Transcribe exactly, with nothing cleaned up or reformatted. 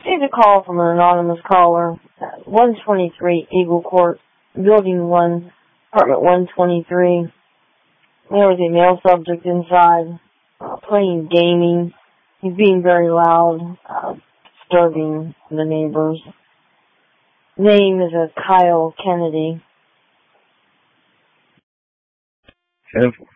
Received a call from an anonymous caller at one twenty-three Eagle Court, Building one, Apartment one twenty-three. There was a male subject inside, uh, playing gaming. He's being very loud, uh, disturbing the neighbors. Name is uh, Kyle Kennedy. ten